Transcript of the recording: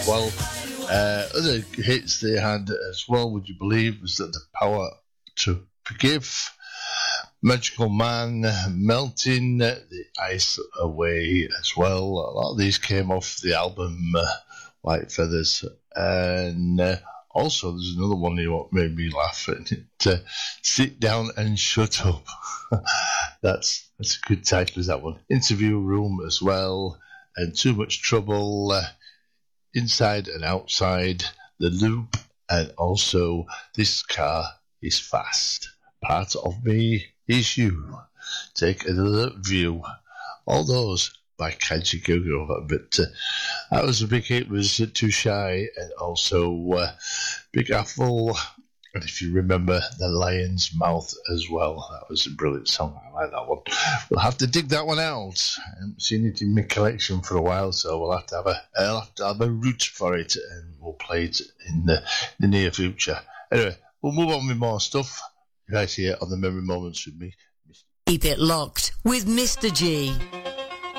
as well. Other hits they had as well, would you believe, was that The Power to Forgive, Magical Man, Melting, The Ice Away as well. A lot of these came off the album White Feathers. And also there's another one here what made me laugh. Sit Down and Shut Up. That's a good title, is that one. Interview Room as well. And Too Much Trouble, Inside and Outside, The Loop, and also This Car Is Fast. Part of Me Is You. Take Another View. All those by Kaiji Gogo. But that was a big hit, was Too Shy, and also Big Apple. And if you remember, The Lion's Mouth as well. That was a brilliant song. I like that one. We'll have to dig that one out. I haven't seen it in my collection for a while, so we'll have to have a route for it, and we'll play it in the near future. Anyway, we'll move on with more stuff right here on the Memory Moments with me. Keep it locked with Mr. G.